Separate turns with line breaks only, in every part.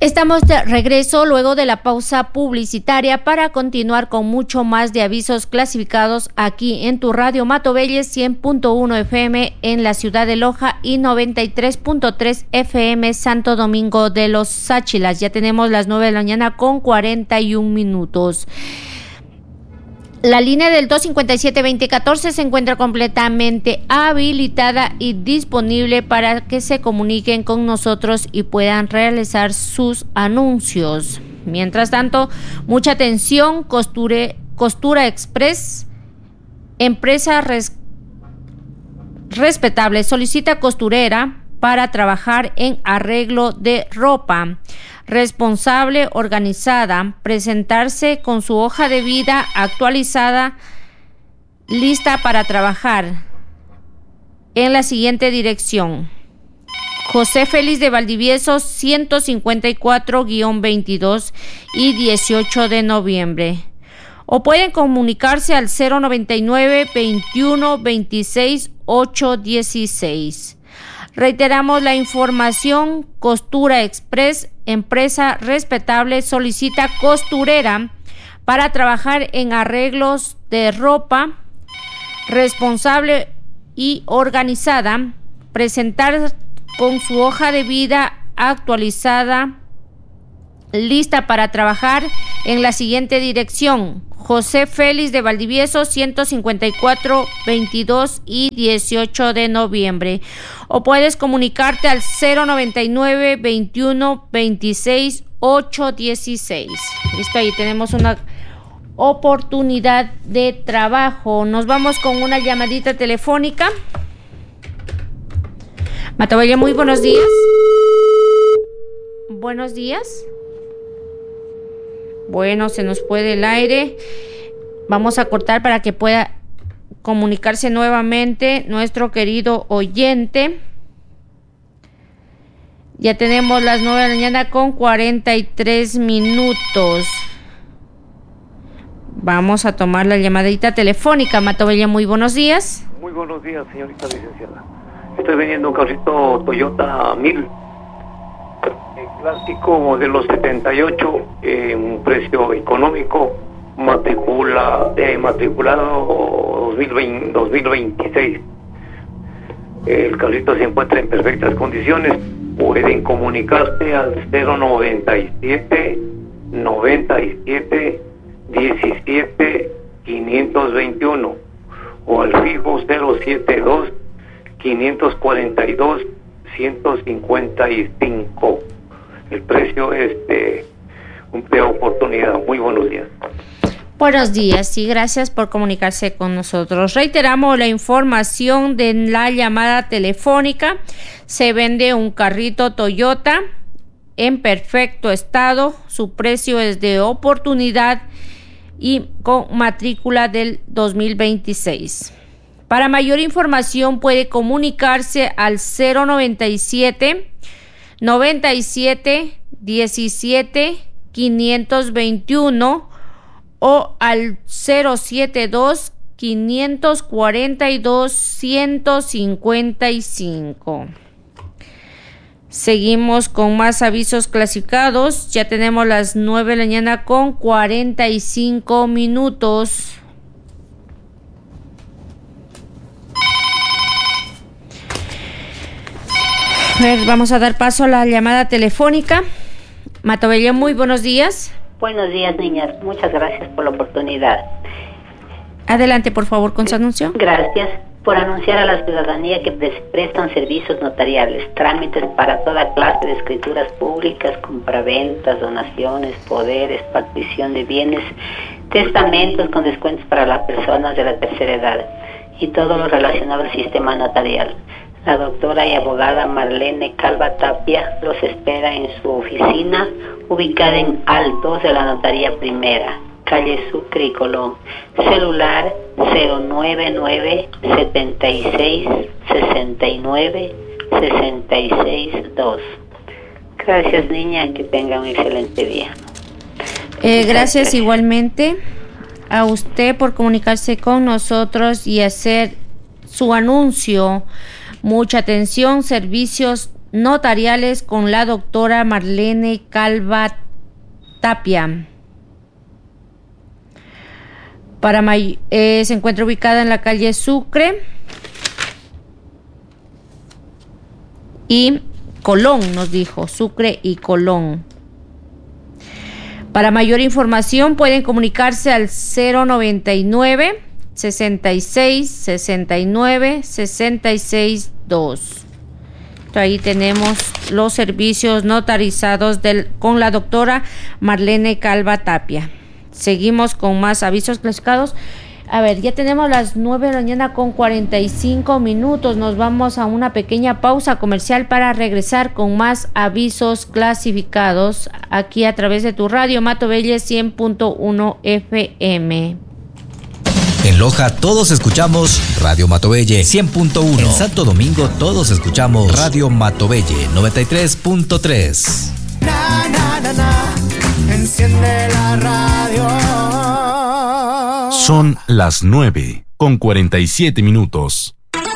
Estamos de regreso luego de la pausa publicitaria para continuar con mucho más de avisos clasificados aquí en tu radio Matobelles 100.1 FM en la ciudad de Loja y 93.3 FM Santo Domingo de los Sáchilas. Ya tenemos las 9 de la mañana con 41 minutos. La línea del 257-2014 se encuentra completamente habilitada y disponible para que se comuniquen con nosotros y puedan realizar sus anuncios. Mientras tanto, mucha atención, Costura Express, empresa respetable, solicita costurera para trabajar en arreglo de ropa. Responsable, organizada, presentarse con su hoja de vida actualizada, lista para trabajar en la siguiente dirección: José Félix de Valdivieso 154-22 y 18 de noviembre. O pueden comunicarse al 099 21 26 816. Reiteramos la información: Costura Express, empresa respetable, solicita costurera para trabajar en arreglos de ropa, responsable y organizada, presentar con su hoja de vida actualizada, lista para trabajar en la siguiente dirección: José Félix de Valdivieso 154-22 y 18 de noviembre. O puedes comunicarte al 099 21 26 816. Listo, ahí tenemos una oportunidad de trabajo. Nos vamos con una llamadita telefónica. Matobelle, muy buenos días. Buenos días. Bueno, se nos puede el aire. Vamos a cortar para que pueda comunicarse nuevamente nuestro querido oyente. Ya tenemos las 9 de la mañana con 43 minutos. Vamos a tomar la llamadita telefónica. Matobelle, muy buenos días.
Muy buenos días, señorita licenciada. Estoy vendiendo un carrito Toyota 1000. Clásico modelo 78, un precio económico, matriculado 2026. El carrito se encuentra en perfectas condiciones. Pueden comunicarse al 097 97 17 521 o al fijo 072 542 155. El precio es de oportunidad. Muy buenos días.
Buenos días y gracias por comunicarse con nosotros. Reiteramos la información de la llamada telefónica. Se vende un carrito Toyota en perfecto estado. Su precio es de oportunidad y con matrícula del 2026. Para mayor información puede comunicarse al 097 97 17 521 o al 072 542 155. Seguimos con más avisos clasificados. Ya tenemos las 9 de la mañana con 45 minutos. Vamos a dar paso a la llamada telefónica. Matobelle, muy buenos días.
Buenos días, niñas. Muchas gracias por la oportunidad.
Adelante, por favor, con su anuncio.
Gracias por anunciar a la ciudadanía que prestan servicios notariales, trámites para toda clase de escrituras públicas, compraventas, donaciones, poderes, partición de bienes, testamentos con descuentos para las personas de la tercera edad y todo lo relacionado al sistema notarial. La doctora y abogada Marlene Calva Tapia los espera en su oficina, ubicada en Altos de la Notaría Primera, calle Sucre y Colón. Celular 099 76 69 66 2. Gracias, niña, que tenga un excelente día.
Gracias igualmente a usted por comunicarse con nosotros y hacer su anuncio. Mucha atención, servicios notariales con la doctora Marlene Calva Tapia. Se encuentra ubicada en la calle Sucre y Colón, nos dijo, Sucre y Colón. Para mayor información pueden comunicarse al 099 66 69 66 2. Ahí tenemos los servicios notarizados con la doctora Marlene Calva Tapia. Seguimos con más avisos clasificados. A ver, ya tenemos las 9 de la mañana con 45 minutos. Nos vamos a una pequeña pausa comercial para regresar con más avisos clasificados aquí a través de tu radio Matovelle 100.1 FM.
En Loja todos escuchamos Radio Matovelle 100.1. En Santo Domingo todos escuchamos Radio Matovelle 93.3.
Na, na, na, na. Enciende la radio.
Son las 9:47.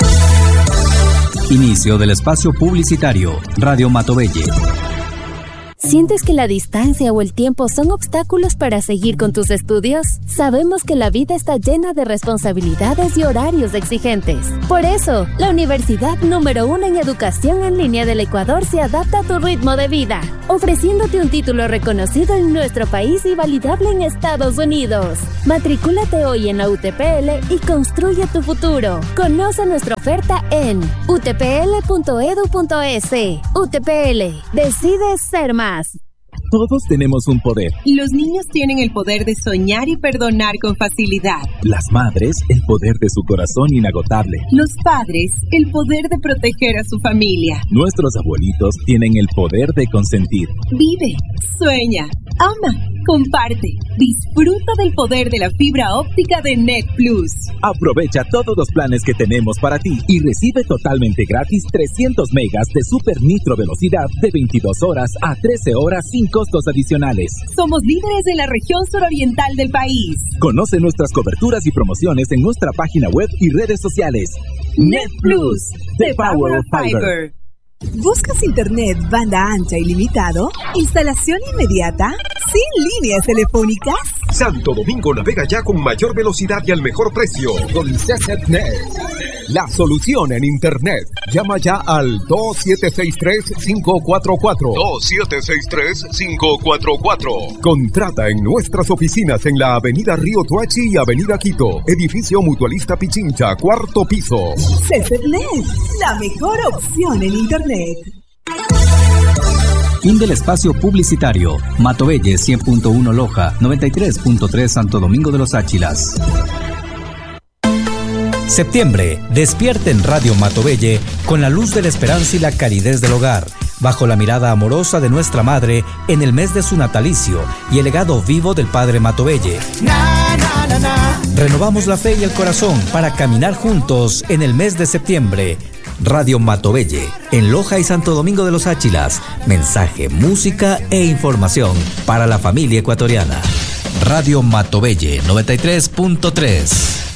Inicio del espacio publicitario. Radio Matovelle.
¿Sientes que la distancia o el tiempo son obstáculos para seguir con tus estudios? Sabemos que la vida está llena de responsabilidades y horarios exigentes. Por eso, la universidad número 1 en educación en línea del Ecuador se adapta a tu ritmo de vida, ofreciéndote un título reconocido en nuestro país y validable en Estados Unidos. Matricúlate hoy en la UTPL y construye tu futuro. Conoce nuestra oferta en utpl.edu.es. UTPL, decide ser más.
Todos tenemos un poder.
Los niños tienen el poder de soñar y perdonar con facilidad.
Las madres, el poder de su corazón inagotable.
Los padres, el poder de proteger a su familia.
Nuestros abuelitos tienen el poder de consentir.
Vive, sueña, ama, comparte. Disfruta del poder de la fibra óptica de Net Plus.
Aprovecha todos los planes que tenemos para ti y recibe totalmente gratis 300 megas de super nitro velocidad de 22 horas a 13 horas sin costos adicionales.
Somos líderes en la región suroriental del país.
Conoce nuestras coberturas y promociones en nuestra página web y redes sociales.
Net Plus, the power of fiber.
¿Buscas internet banda ancha ilimitado? ¿Instalación inmediata? ¿Sin líneas telefónicas?
Santo Domingo navega ya con mayor velocidad y al mejor precio con CCNet. La solución en internet. Llama ya al 2763-544. 2763-544. Contrata en nuestras oficinas en la Avenida Río Tuachi y Avenida Quito. Edificio Mutualista Pichincha, 4º piso.
CCNet, la mejor opción en internet.
Fin del espacio publicitario. Matovelle 100.1 Loja, 93.3 Santo Domingo de los Áchilas. Septiembre, despierte en Radio Matovelle con la luz de la esperanza y la calidez del hogar, bajo la mirada amorosa de nuestra madre en el mes de su natalicio y el legado vivo del padre Matovelle. Renovamos la fe y el corazón para caminar juntos en el mes de septiembre. Radio Matovelle, en Loja y Santo Domingo de los Áchilas. Mensaje, música e información para la familia ecuatoriana. Radio Matovelle 93.3.